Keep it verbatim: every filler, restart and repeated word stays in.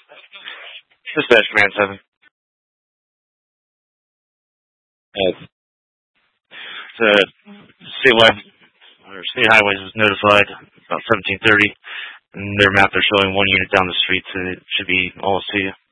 Dispatch Command seven. Uh, the statewide, or state highways was notified about seventeen thirty, and their map they're showing one unit down the street, so it should be all C.